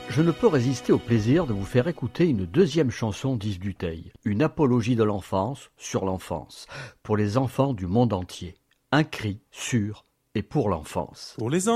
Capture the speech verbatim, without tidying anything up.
Je ne peux résister au plaisir de vous faire écouter une deuxième chanson d'Yves Dutheil, une apologie de l'enfance sur l'enfance, pour les enfants du monde entier. Un cri sur et pour l'enfance. Pour les